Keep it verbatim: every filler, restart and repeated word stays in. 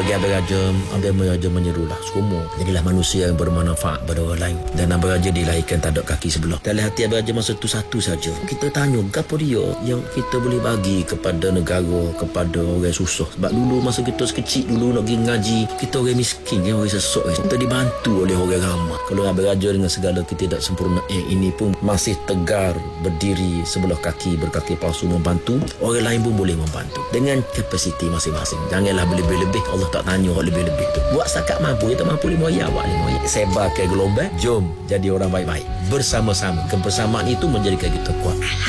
Bagi Abang Raja, Abang Raja menyerulah semua jadilah manusia yang bermanfaat pada orang lain. Dan Abang Raja dilahirkan tak ada kaki sebelah. Dalam hati Abang Raja masa tu satu saja. Kita tanya, apa dia yang kita boleh bagi kepada negara, kepada orang susah. Sebab dulu masa kita sekecil dulu nak pergi ngaji, kita orang miskin, kan, orang sesok. Kita dibantu oleh orang ramai. Kalau Abang Raja dengan segala kita tidak sempurna, eh, ini pun masih tegar berdiri sebelah kaki, berkaki palsu membantu. Orang lain pun boleh membantu dengan kapasiti masing-masing. Janganlah lebih-lebih. Allah tak tanya orang lebih-lebih tu. Buat sakat mampu, kita mampu lima ya, buat lima ya. Sebarkan gelombang, jom jadi orang baik-baik bersama-sama. Kebersamaan itu menjadikan kita kuat.